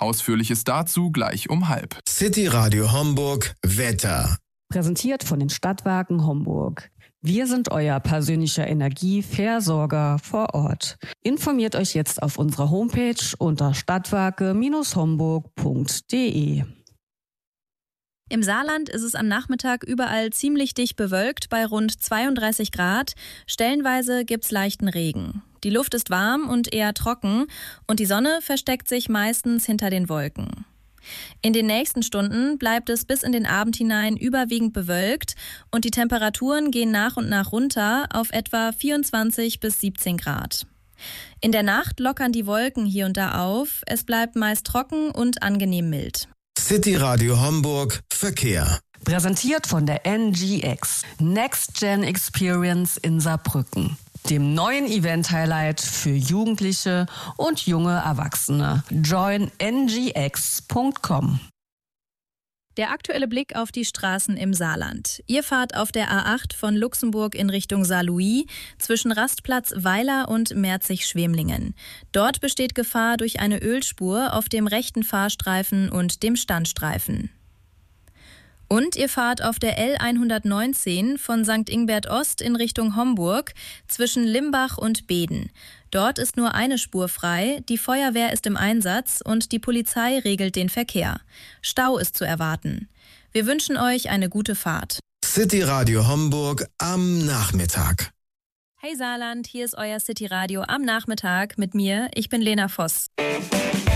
Ausführliches dazu gleich um 12:30. City Radio Homburg Wetter. Präsentiert von den Stadtwerken Homburg. Wir sind euer persönlicher Energieversorger vor Ort. Informiert euch jetzt auf unserer Homepage unter stadtwerke-homburg.de. Im Saarland ist es am Nachmittag überall ziemlich dicht bewölkt bei rund 32 Grad. Stellenweise gibt's leichten Regen. Die Luft ist warm und eher trocken und die Sonne versteckt sich meistens hinter den Wolken. In den nächsten Stunden bleibt es bis in den Abend hinein überwiegend bewölkt und die Temperaturen gehen nach und nach runter auf etwa 24 bis 17 Grad. In der Nacht lockern die Wolken hier und da auf, es bleibt meist trocken und angenehm mild. City Radio Homburg Verkehr. Präsentiert von der NGX, Next Gen Experience in Saarbrücken, dem neuen Event-Highlight für Jugendliche und junge Erwachsene. Join ngx.com. Der aktuelle Blick auf die Straßen im Saarland. Ihr fahrt auf der A8 von Luxemburg in Richtung Saarlouis zwischen Rastplatz Weiler und Merzig-Schwemlingen. Dort besteht Gefahr durch eine Ölspur auf dem rechten Fahrstreifen und dem Standstreifen. Und ihr fahrt auf der L119 von St. Ingbert Ost in Richtung Homburg zwischen Limbach und Beden. Dort ist nur eine Spur frei, die Feuerwehr ist im Einsatz und die Polizei regelt den Verkehr. Stau ist zu erwarten. Wir wünschen euch eine gute Fahrt. City Radio Homburg am Nachmittag. Hey Saarland, hier ist euer City Radio am Nachmittag mit mir. Ich bin Lena Voss.